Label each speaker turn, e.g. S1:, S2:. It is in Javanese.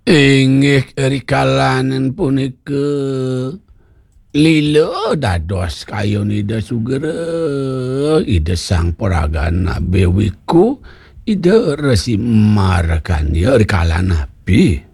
S1: Inggih rikalanen punika lila dados kayunida sugera ida sang poragana bewiku ida resi markan ya rikalan nabi.